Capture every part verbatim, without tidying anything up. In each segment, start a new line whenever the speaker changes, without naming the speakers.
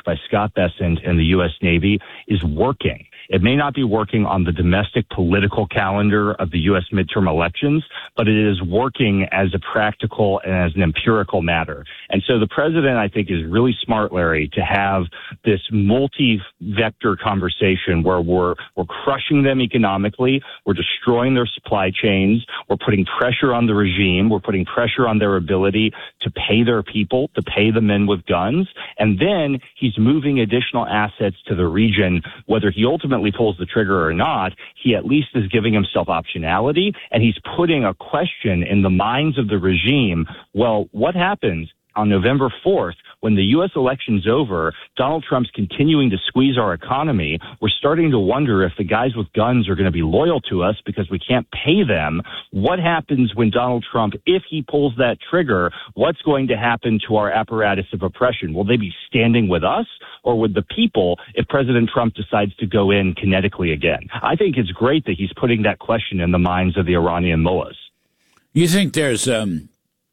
by Scott Bessent and the U S Navy is working. It may not be working on the domestic political calendar of the U S midterm elections, but it is working as a practical and as an empirical matter. And so the president, I think, is really smart, Larry, to have this multi-vector conversation where we're we're crushing them economically, we're destroying their supply chains, we're putting pressure on the regime, we're putting pressure on their ability to pay their people, to pay the men with guns, and then he's moving additional assets to the region, whether he ultimately pulls the trigger or not. He at least is giving himself optionality, and he's putting a question in the minds of the regime. Well, what happens on November fourth, when the U S election's over, Donald Trump's continuing to squeeze our economy? We're starting to wonder if the guys with guns are going to be loyal to us because we can't pay them. What happens when Donald Trump, if he pulls that trigger, what's going to happen to our apparatus of oppression? Will they be standing with us or with the people if President Trump decides to go in kinetically again? I think it's great that he's putting that question in the minds of the Iranian mullahs.
You think there's um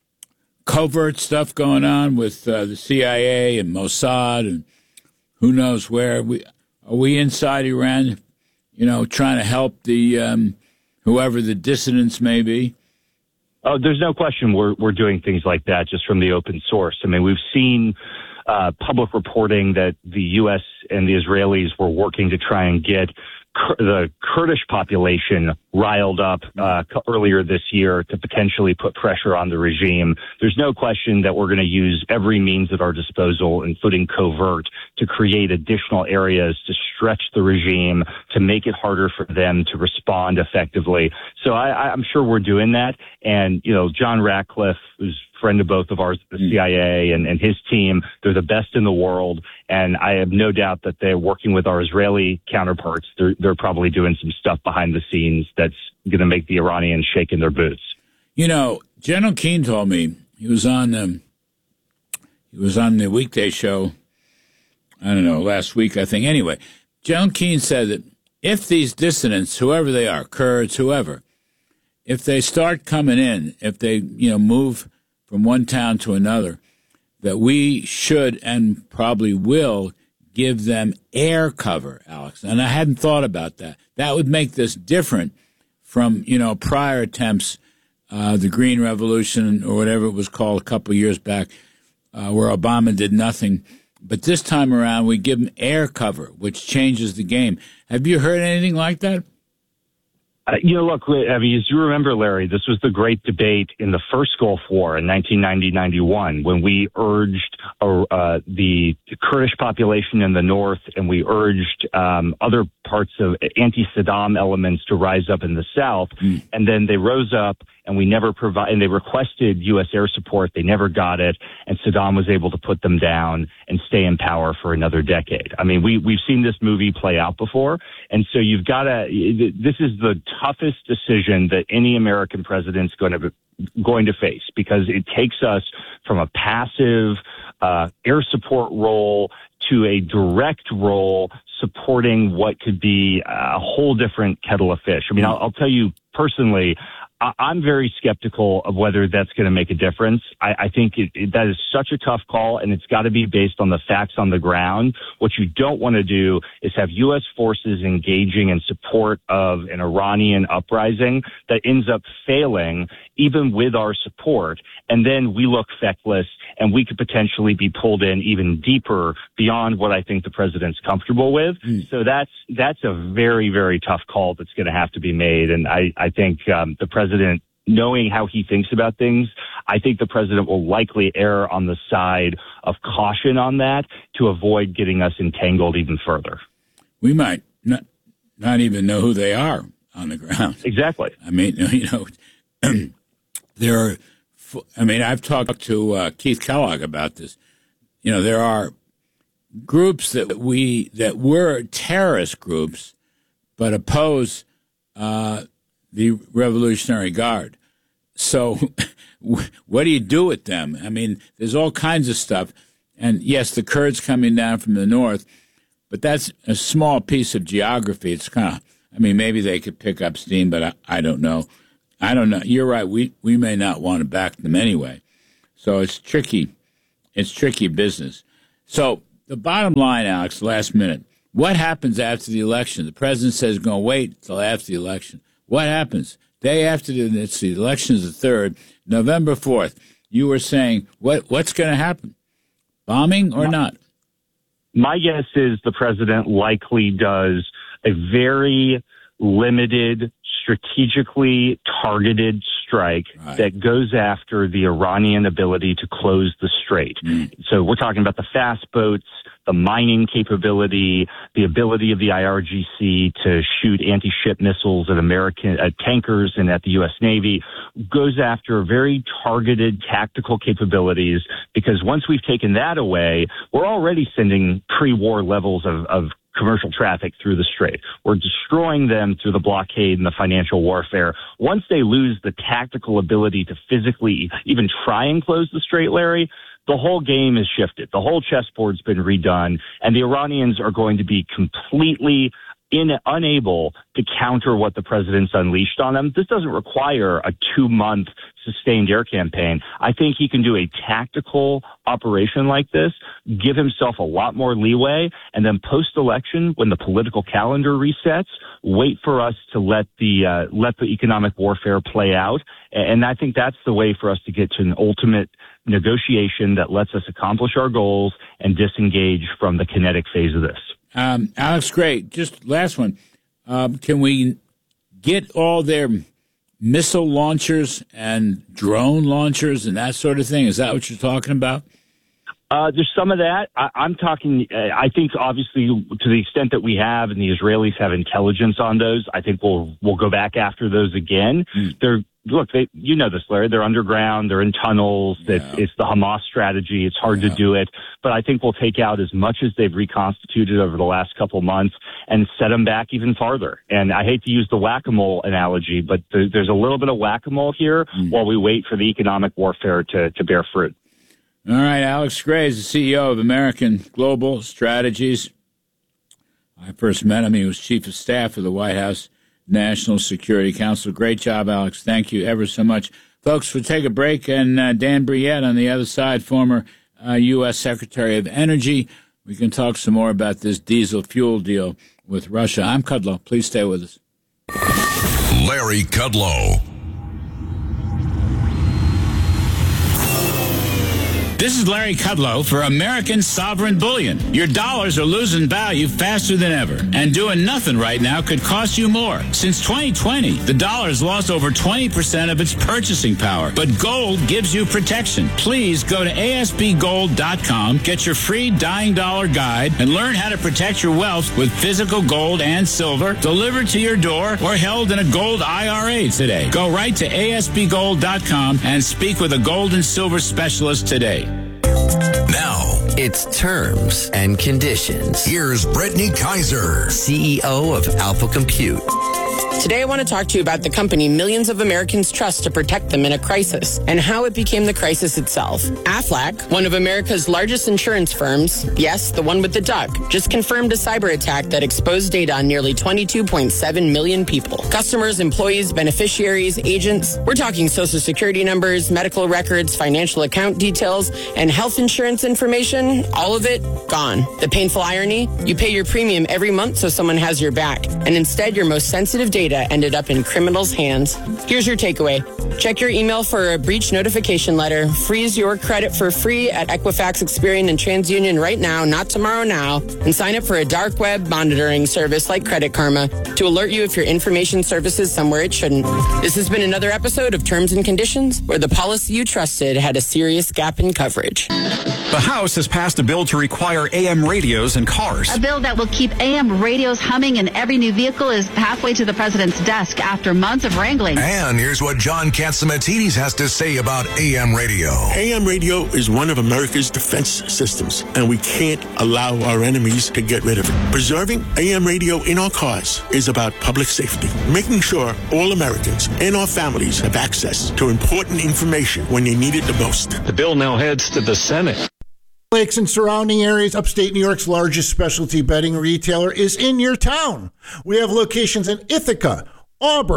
covert stuff going on with uh, the C I A and Mossad and who knows where? We are we inside Iran, you know, trying to help the um, whoever the dissidents may be?
Oh, there's no question we're we're doing things like that just from the open source. I mean, we've seen uh, public reporting that the U S and the Israelis were working to try and get the Kurdish population riled up uh, earlier this year to potentially put pressure on the regime. There's no question that we're going to use every means at our disposal, including covert, to create additional areas to stretch the regime, to make it harder for them to respond effectively. So I, I'm sure we're doing that. And, you know, John Ratcliffe, who's friend of both of ours, the C I A and, and his team, they're the best in the world. And I have no doubt that they're working with our Israeli counterparts. They're, they're probably doing some stuff behind the scenes that's going to make the Iranians shake in their boots.
You know, General Keane told me he was on um, he was on the weekday show, I don't know, last week, I think. Anyway, General Keane said that if these dissidents, whoever they are, Kurds, whoever, if they start coming in, if they, you know, move from one town to another, that we should and probably will give them air cover, Alex. And I hadn't thought about that. That would make this different from, you know, prior attempts, uh, the Green Revolution or whatever it was called a couple of years back, uh, where Obama did nothing. But this time around, we give them air cover, which changes the game. Have you heard anything like that?
Uh, you know, look, I mean, as you remember, Larry, this was the great debate in the first Gulf War in nineteen ninety to ninety-one when we urged uh, uh, the Kurdish population in the north and we urged um, other parts of anti-Saddam elements to rise up in the south. Mm. And then they rose up and we never provide, and they requested U S air support. They never got it. And Saddam was able to put them down and stay in power for another decade. I mean, we, we've seen this movie play out before. And so you've got to, this is the toughest decision that any American president's going to going to face, because it takes us from a passive uh, air support role to a direct role supporting what could be a whole different kettle of fish. I mean, I'll, I'll tell you personally, I'm very skeptical of whether that's going to make a difference. I, I think it, it, that is such a tough call, and it's got to be based on the facts on the ground. What you don't want to do is have U S forces engaging in support of an Iranian uprising that ends up failing, even with our support, and then we look feckless, and we could potentially be pulled in even deeper beyond what I think the president's comfortable with. Mm. So that's that's a very, very tough call that's going to have to be made, and I, I think um, the president President, knowing how he thinks about things, I think the president will likely err on the side of caution on that to avoid getting us entangled even further.
We might not not even know who they are on the ground.
Exactly.
I mean, you know, there are. I mean, I've talked to uh, Keith Kellogg about this. You know, there are groups that we that were terrorist groups, but oppose. Uh, the Revolutionary Guard. So what do you do with them? I mean, there's all kinds of stuff. And, yes, the Kurds coming down from the north, but that's a small piece of geography. It's kind of, I mean, maybe they could pick up steam, but I, I don't know. I don't know. You're right. We, we may not want to back them anyway. So it's tricky. It's tricky business. So the bottom line, Alex, last minute, what happens after the election? The president says he's going to wait until after the election. What happens? Day after the, let's see, the election is the third, November fourth. You were saying, what what's going to happen? Bombing or not?
My guess is the president likely does a very limited, strategically targeted strike right. that goes after the Iranian ability to close the strait. Mm. So we're talking about the fast boats, the mining capability, the ability of the I R G C to shoot anti-ship missiles at American uh, tankers and at the U S Navy, goes after very targeted tactical capabilities, because once we've taken that away, we're already sending pre-war levels of, of commercial traffic through the strait. We're destroying them through the blockade and the financial warfare. Once they lose the tactical ability to physically even try and close the strait, Larry, the whole game is shifted. The whole chessboard's been redone, and the Iranians are going to be completely in, unable to counter what the president's unleashed on them. This doesn't require a two-month sustained air campaign. I think he can do a tactical operation like this, give himself a lot more leeway, and then post-election, when the political calendar resets, wait for us to let the uh, let the economic warfare play out. And I think that's the way for us to get to an ultimate negotiation that lets us accomplish our goals and disengage from the kinetic phase of this.
Um, Alex, great. Just last one. Um, can we get all their missile launchers and drone launchers and that sort of thing? Is that what you're talking about?
Uh, there's some of that. I, I'm talking, uh, I think, obviously, to the extent that we have and the Israelis have intelligence on those, I think we'll we'll go back after those again. Mm. They're Look, they, you know this, Larry. They're underground. They're in tunnels. Yeah. It's, it's the Hamas strategy. It's hard yeah. to do it. But I think we'll take out as much as they've reconstituted over the last couple of months and set them back even farther. And I hate to use the whack-a-mole analogy, but there, there's a little bit of whack-a-mole here mm. while we wait for the economic warfare to, to bear fruit.
All right, Alex Gray is the C E O of American Global Strategies. I first met him. He was chief of staff of the White House National Security Council. Great job, Alex. Thank you ever so much. Folks, we'll take a break, and uh, Dan Brouillette on the other side, former uh, U S Secretary of Energy. We can talk some more about this diesel fuel deal with Russia. I'm Kudlow. Please stay with us.
Larry Kudlow.
This is Larry Kudlow for American Sovereign Bullion. Your dollars are losing value faster than ever, and doing nothing right now could cost you more. Since twenty twenty, the dollar's lost over twenty percent of its purchasing power, but gold gives you protection. Please go to A S B gold dot com, get your free Dying Dollar Guide, and learn how to protect your wealth with physical gold and silver delivered to your door or held in a gold I R A today. Go right to A S B gold dot com and speak with a gold and silver specialist today.
Now,
it's Terms and Conditions.
Here's Brittany Kaiser,
C E O of Alpha Compute.
Today I want to talk to you about the company millions of Americans trust to protect them in a crisis and how it became the crisis itself. Aflac, one of America's largest insurance firms, yes, the one with the duck, just confirmed a cyber attack that exposed data on nearly twenty-two point seven million people. Customers, employees, beneficiaries, agents. We're talking social security numbers, medical records, financial account details, and health insurance information. All of it gone. The painful irony? You pay your premium every month so someone has your back, and instead your most sensitive data ended up in criminals' hands. Here's your takeaway. Check your email for a breach notification letter. Freeze your credit for free at Equifax, Experian, and TransUnion right now, not tomorrow now, and sign up for a dark web monitoring service like Credit Karma to alert you if your information surfaces somewhere it shouldn't. This has been another episode of Terms and Conditions, where the policy you trusted had a serious gap in coverage.
The House has passed a bill to require A M radios in cars.
A bill that will keep A M radios humming in every new vehicle is halfway to the president's desk after months of wrangling.
And here's what John Catsimatidis has to say about A M radio.
A M radio is one of America's defense systems, and we can't allow our enemies to get rid of it. Preserving A M radio in our cars is about public safety, making sure all Americans and our families have access to important information when they need it the most.
The bill now heads to the Senate.
Lakes and surrounding areas, upstate New York's largest specialty bedding retailer is in your town. We have locations in Ithaca, Auburn,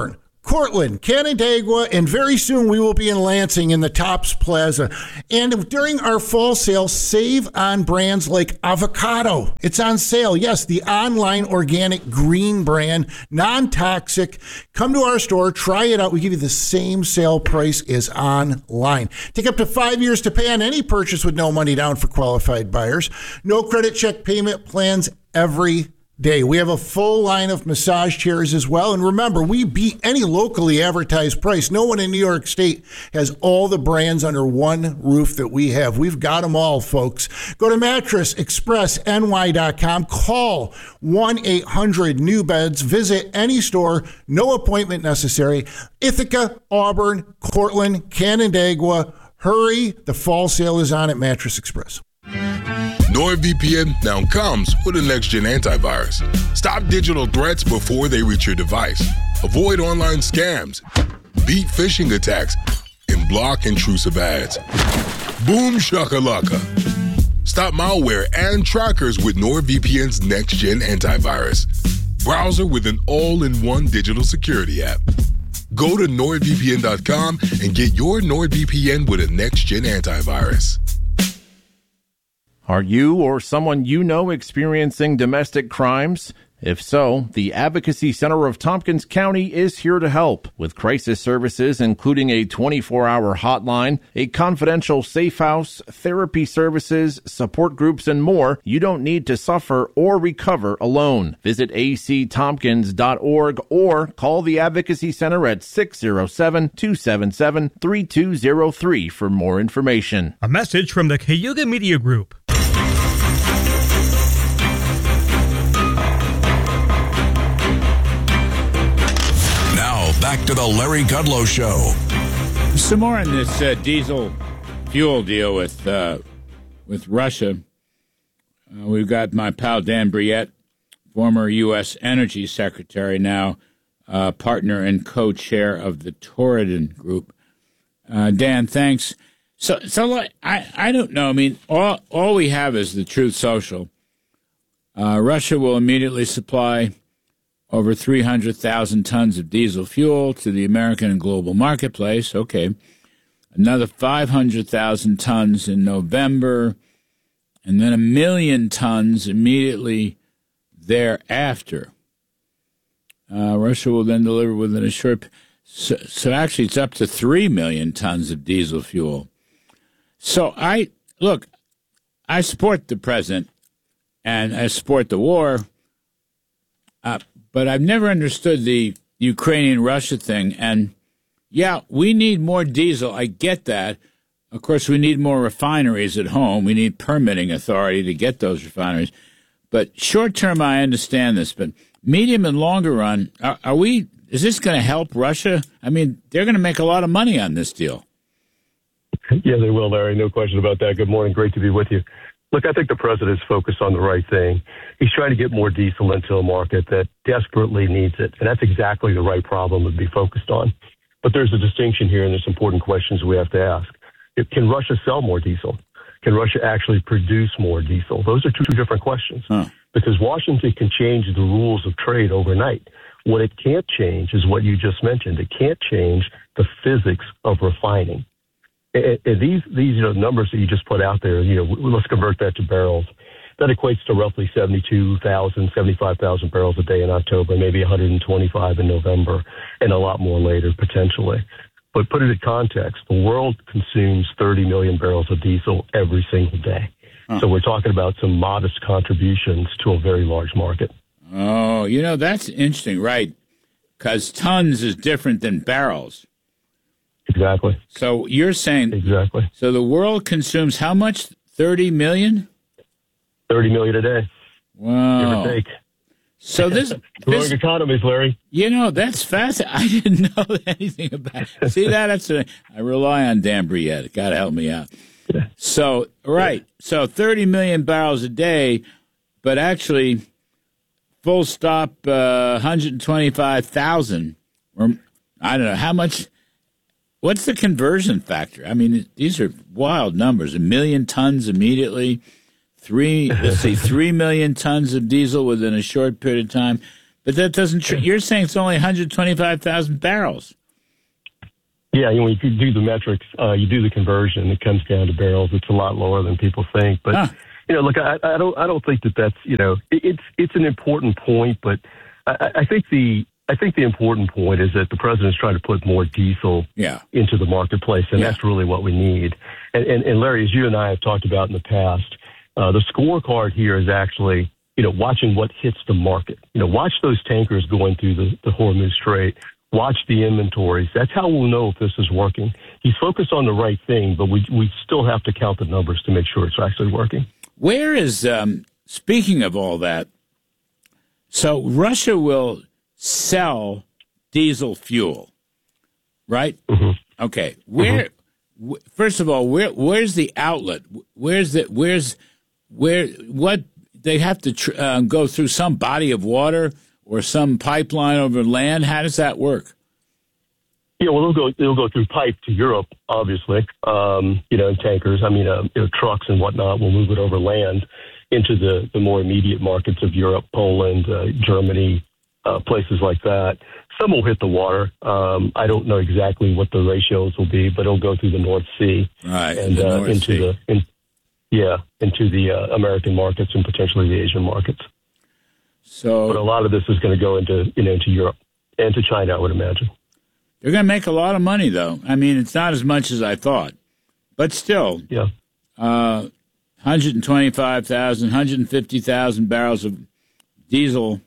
Cortland, Canandaigua, and very soon we will be in Lansing in the Tops Plaza. And during our fall sale, save on brands like avocado. It's on sale. Yes, the online organic green brand, non-toxic. Come to our store, try it out. We give you the same sale price as online. Take up to five years to pay on any purchase with no money down for qualified buyers. No credit check payment plans every day. We have a full line of massage chairs as well. And remember, we beat any locally advertised price. No one in New York State has all the brands under one roof that we have. We've got them all, folks. Go to mattress express N Y dot com. Call one eight hundred new beds. Visit any store. No appointment necessary. Ithaca, Auburn, Cortland, Canandaigua. Hurry. The fall sale is on at Mattress Express.
NordVPN now comes with a next-gen antivirus. Stop digital threats before they reach your device. Avoid online scams, beat phishing attacks, and block intrusive ads. Boom shakalaka. Stop malware and trackers with NordVPN's next-gen antivirus. Browser with an all-in-one digital security app. Go to nord V P N dot com and get your NordVPN with a next-gen antivirus.
Are you or someone you know experiencing domestic crimes? If so, the Advocacy Center of Tompkins County is here to help with crisis services, including a twenty-four hour hotline, a confidential safe house, therapy services, support groups, and more. You don't need to suffer or recover alone. Visit a c tompkins dot org or call the Advocacy Center at six oh seven, two seven seven, three two oh three for more information.
A message from the Cayuga Media Group.
Back to the Larry Kudlow Show.
Some more on this uh, diesel fuel deal with uh, with Russia. Uh, we've got my pal Dan Brouillette, former U S Energy Secretary, now uh, partner and co-chair of the Torridon Group. Uh, Dan, thanks. So, so I, I don't know. I mean, all all we have is the Truth Social. Uh, Russia will immediately supply over three hundred thousand tons of diesel fuel to the American and global marketplace. Okay. Another five hundred thousand tons in November, and then a million tons immediately thereafter. Uh, Russia will then deliver within a short... So, so actually, it's up to three million tons of diesel fuel. So I... Look, I support the president, and I support the war, uh, but I've never understood the Ukrainian-Russia thing. And, yeah, we need more diesel. I get that. Of course, we need more refineries at home. We need permitting authority to get those refineries. But short-term, I understand this. But medium and longer run, are, are we? Is this going to help Russia? I mean, they're going to make a lot of money on this deal.
Yeah, they will, Larry. No question about that. Good morning. Great to be with you. Look, I think the president's focused on the right thing. He's trying to get more diesel into a market that desperately needs it, and that's exactly the right problem to be focused on. But there's a distinction here, and there's important questions we have to ask. If, can Russia sell more diesel? Can Russia actually produce more diesel? Those are two, two different questions, huh. because Washington can change the rules of trade overnight. What it can't change is what you just mentioned. It can't change the physics of refining. And these, these, you know, numbers that you just put out there, you know, let's convert that to barrels. That equates to roughly seventy-two thousand, seventy-five thousand barrels a day in October, maybe one hundred twenty-five in November, and a lot more later, potentially. But put it in context, the world consumes thirty million barrels of diesel every single day. Huh. So we're talking about some modest contributions to a very large market.
Oh, you know, that's interesting, right? Because tons is different than barrels.
Exactly.
So you're saying
exactly.
So the world consumes how much? Thirty million.
Thirty million a day.
Wow.
Give or take.
So this
growing
this,
economies, Larry.
You know, that's fascinating. I didn't know anything about it. See that? That's a, I rely on Dan Brouillette. Got to help me out. Yeah. So right. So thirty million barrels a day, but actually, full stop, uh, one hundred twenty-five thousand. Or I don't know how much. What's the conversion factor? I mean, these are wild numbers. A million tons immediately, three, let's see, three million tons of diesel within a short period of time. But that doesn't. Tr- you're saying it's only one hundred twenty-five thousand barrels.
Yeah, you know, when you do the metrics, uh, you do the conversion, it comes down to barrels. It's a lot lower than people think. But, huh. you know, look, I, I don't I don't think that that's, you know, it, it's it's an important point. But I, I think the I think the important point is that the president's trying to put more diesel
yeah.
into the marketplace, and yeah. that's really what we need. And, and, and, Larry, as you and I have talked about in the past, uh, the scorecard here is actually, you know, watching what hits the market. You know, watch those tankers going through the, the Hormuz Strait. Watch the inventories. That's how we'll know if this is working. He's focused on the right thing, but we we still have to count the numbers to make sure it's actually working.
Where is, um, speaking of all that, so Russia will sell diesel fuel, right?
Mm-hmm.
Okay. Where,
mm-hmm.
w- first of all, where where's the outlet? Where's the, where's, where, what, they have to tr- uh, go through some body of water or some pipeline over land? How does that work?
Yeah, well, they'll go they'll go through pipe to Europe, obviously. Um, you know, in tankers. I mean, uh, you know, trucks and whatnot will move it over land into the, the more immediate markets of Europe, Poland, uh, Germany, uh, places like that. Some will hit the water. Um, I don't know exactly what the ratios will be, but it'll go through the North Sea
right,
and
the
uh,
North
into
Sea.
the in, yeah into the uh, American markets and potentially the Asian markets.
So,
but a lot of this is going to go into, you know, into Europe and to China, I would imagine.
They're going to make a lot of money, though. I mean, it's not as much as I thought, but still,
yeah,
uh, one hundred twenty-five thousand, one hundred fifty thousand barrels of diesel.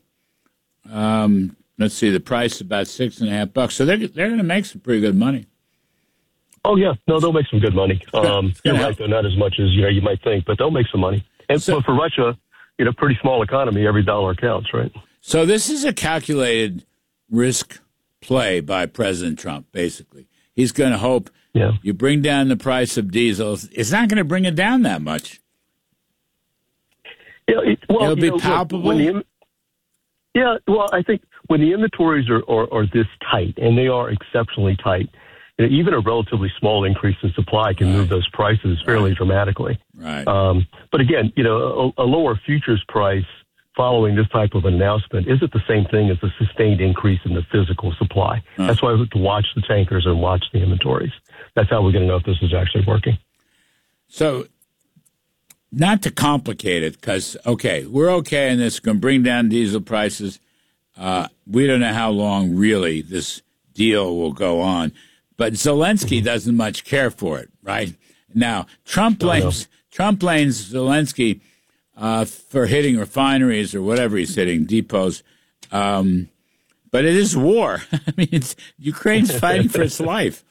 Um, let's see, the price is about six and a half bucks. So they're they're going to make some pretty good money.
Oh yeah, no, they'll make some good money. Um, you're right, though, not as much as you know you might think, but they'll make some money. And so, but for Russia, you know, pretty small economy, every dollar counts, right?
So this is a calculated risk play by President Trump, basically. He's going to hope
yeah.
you bring down the price of diesel. It's not going to bring it down that much.
Yeah, it, well,
It'll be
know,
palpable.
Look, the, yeah, well, I think when the inventories are, are, are this tight, and they are exceptionally tight, you know, even a relatively small increase in supply can right. move those prices fairly
right.
dramatically.
Right.
Um, but again, you know, a, a lower futures price following this type of an announcement isn't the same thing as a sustained increase in the physical supply. Huh. That's why we have to watch the tankers and watch the inventories. That's how we're going to know if this is actually working.
So, not to complicate it, because, okay, we're okay in this, going to bring down diesel prices. Uh, we don't know how long, really, this deal will go on. But Zelensky mm-hmm. doesn't much care for it, right? Now, Trump blames, Trump blames Zelensky uh, for hitting refineries or whatever he's hitting, depots. Um, but it is war. I mean, it's, Ukraine's fighting for its life.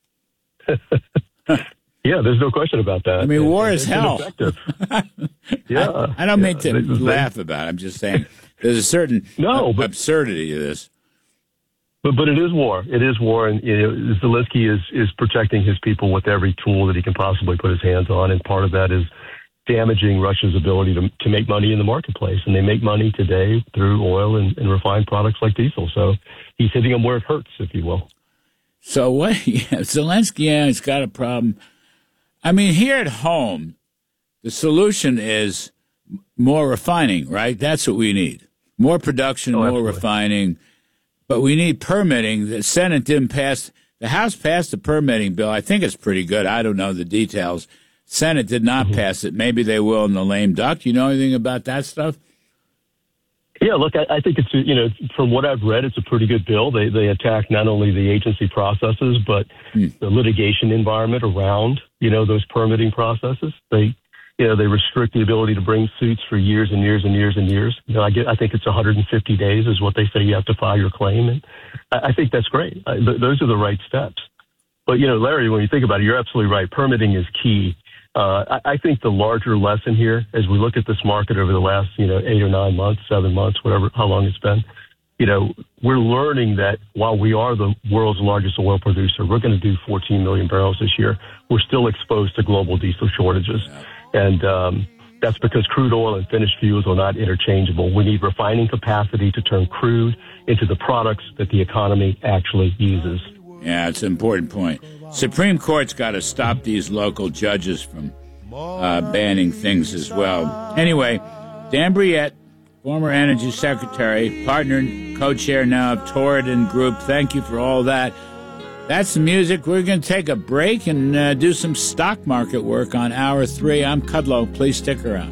Yeah, there's no question about that.
I mean, war is
it's
hell.
yeah,
I, I don't
yeah.
mean to
they,
laugh about it. I'm just saying there's a certain
no, but,
absurdity to this.
But but it is war. It is war, and you know, Zelensky is is protecting his people with every tool that he can possibly put his hands on, and part of that is damaging Russia's ability to to make money in the marketplace, and they make money today through oil and, and refined products like diesel. So he's hitting them where it hurts, if you will.
So what? Yeah, Zelensky, yeah, he's got a problem. I mean, here at home, the solution is more refining, right? That's what we need. More production,
oh,
more
absolutely.
refining. But we need permitting. The Senate didn't pass. The House passed the permitting bill. I think it's pretty good. I don't know the details. Senate did not mm-hmm. pass it. Maybe they will in the lame duck. You know anything about that stuff?
Yeah, look, I, I think it's, you know, from what I've read, it's a pretty good bill. They they attack not only the agency processes, but hmm. the litigation environment around, you know, those permitting processes. They, you know, they restrict the ability to bring suits for years and years and years and years. You know, I get, I think it's one hundred fifty days is what they say you have to file your claim. And I, I think that's great. I, th- those are the right steps. But, you know, Larry, when you think about it, you're absolutely right. Permitting is key. Uh, I, I think the larger lesson here, as we look at this market over the last, you know, eight or nine months, seven months, whatever, how long it's been, you know, we're learning that while we are the world's largest oil producer, we're going to do fourteen million barrels this year. We're still exposed to global diesel shortages. And um, that's because crude oil and finished fuels are not interchangeable. We need refining capacity to turn crude into the products that the economy actually uses.
Yeah, it's an important point. Supreme Court's got to stop these local judges from uh, banning things as well. Anyway, Dan Brouillette, former Energy Secretary, partner and co-chair now of Torridon Group. Thank you for all that. That's the music. We're going to take a break and uh, do some stock market work on hour three. I'm Kudlow. Please stick around.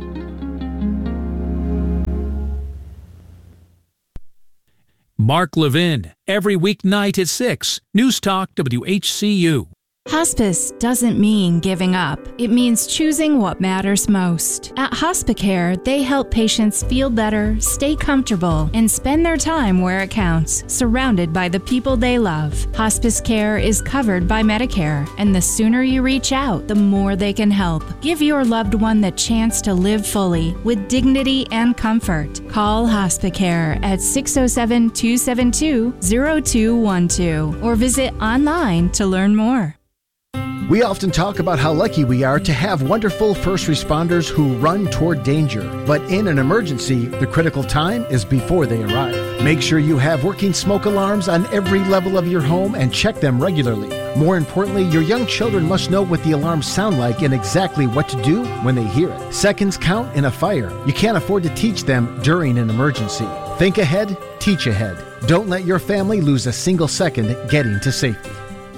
Mark Levin, every weeknight at six. News Talk W H C U.
Hospice doesn't mean giving up. It means choosing what matters most. At Hospicare, they help patients feel better, stay comfortable, and spend their time where it counts, surrounded by the people they love. Hospice care is covered by Medicare, and the sooner you reach out, the more they can help. Give your loved one the chance to live fully, with dignity and comfort. Call Hospicare at six oh seven, two seven two, oh two one two or visit online to learn more.
We often talk about how lucky we are to have wonderful first responders who run toward danger. But in an emergency, the critical time is before they arrive. Make sure you have working smoke alarms on every level of your home and check them regularly. More importantly, your young children must know what the alarms sound like and exactly what to do when they hear it. Seconds count in a fire. You can't afford to teach them during an emergency. Think ahead, teach ahead. Don't let your family lose a single second getting to safety.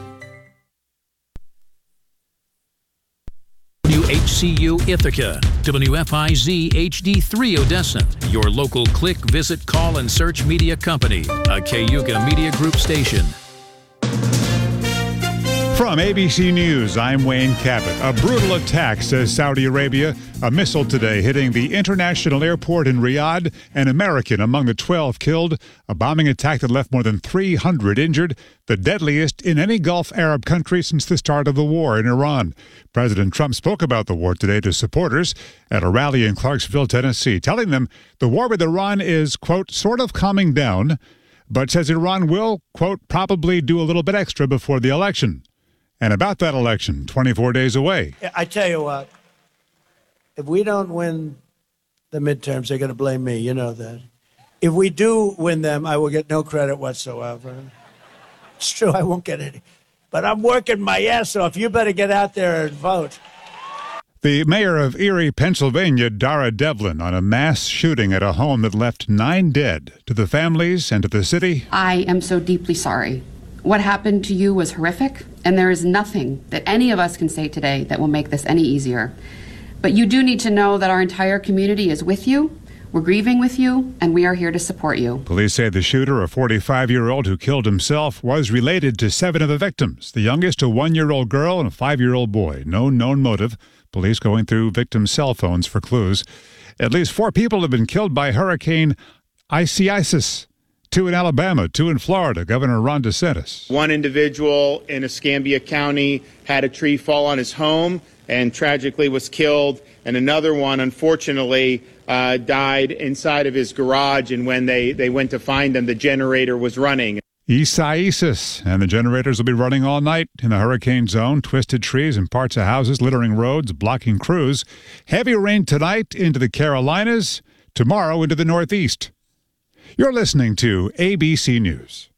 W H C U Ithaca, W F I Z H D three Odessa, your local click, visit, call, and search media company, a Cayuga Media Group station.
From A B C News, I'm Wayne Cabot. A brutal attack, says Saudi Arabia. A missile today hitting the international airport in Riyadh, an American among the twelve killed. A bombing attack that left more than three hundred injured, the deadliest in any Gulf Arab country since the start of the war in Iran. President Trump spoke about the war today to supporters at a rally in Clarksville, Tennessee, telling them the war with Iran is, quote, sort of calming down, but says Iran will, quote, probably do a little bit extra before the election. And about that election, twenty-four days away.
I tell you what, if we don't win the midterms, they're going to blame me. You know that. If we do win them, I will get no credit whatsoever. It's true, I won't get any. But I'm working my ass off. You better get out there and vote.
The mayor of Erie, Pennsylvania, Dara Devlin, on a mass shooting at a home that left nine dead. To the families and to the city,
I am so deeply sorry. What happened to you was horrific, and there is nothing that any of us can say today that will make this any easier. But you do need to know that our entire community is with you, we're grieving with you, and we are here to support you.
Police say the shooter, a forty-five-year-old who killed himself, was related to seven of the victims, the youngest a one-year-old girl and a five-year-old boy. No known motive. Police going through victims' cell phones for clues. At least four people have been killed by Hurricane Isaias. Two in Alabama, two in Florida. Governor Ron DeSantis.
One individual in Escambia County had a tree fall on his home and tragically was killed. And another one, unfortunately, uh, died inside of his garage. And when they, they went to find him, the generator was running.
Isaias. And the generators will be running all night in the hurricane zone. Twisted trees in parts of houses, littering roads, blocking crews. Heavy rain tonight into the Carolinas. Tomorrow into the Northeast. You're listening to A B C News.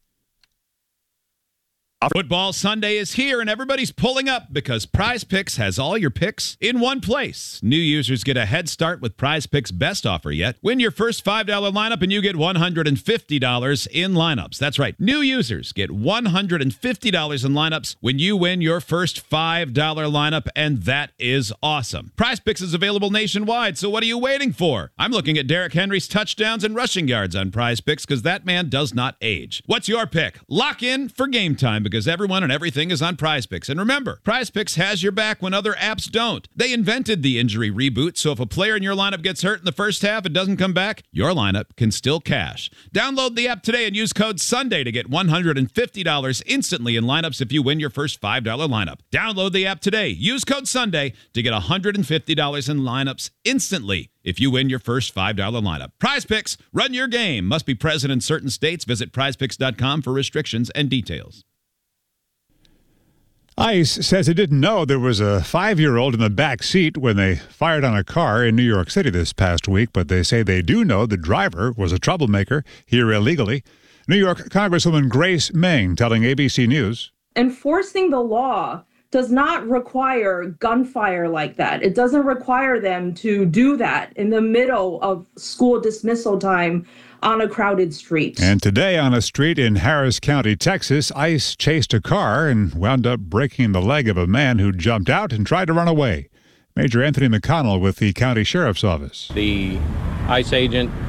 Football Sunday is here, and everybody's pulling up because Prize Picks has all your picks in one place. New users get a head start with Prize Picks' best offer yet. Win your first five dollar lineup, and you get one hundred fifty dollars in lineups. That's right. New users get one hundred fifty dollars in lineups when you win your first five dollar lineup, and that is awesome. Prize Picks is available nationwide, so what are you waiting for? I'm looking at Derrick Henry's touchdowns and rushing yards on Prize Picks because that man does not age. What's your pick? Lock in for game time because everyone and everything is on Prize Picks. And remember, Prize Picks has your back when other apps don't. They invented the injury reboot, so if a player in your lineup gets hurt in the first half and doesn't come back, your lineup can still cash. Download the app today and use code Sunday to get one hundred fifty dollars instantly in lineups if you win your first five dollar lineup. Download the app today. Use code Sunday to get one hundred fifty dollars in lineups instantly if you win your first five dollar lineup. Prize Picks, run your game. Must be present in certain states. Visit prize picks dot com for restrictions and details.
ICE says it didn't know there was a five-year-old in the back seat when they fired on a car in New York City this past week, but they say they do know the driver was a troublemaker here illegally. New York Congresswoman Grace Meng telling A B C News.
Enforcing the law
does not require gunfire like that. It doesn't require them to do that in the middle of school dismissal time on a crowded street.
And today on a street in Harris County, Texas, ICE chased a car and wound up breaking the leg of a man who jumped out and tried to run away. Major Anthony McConnell with the County Sheriff's Office.
The ICE agent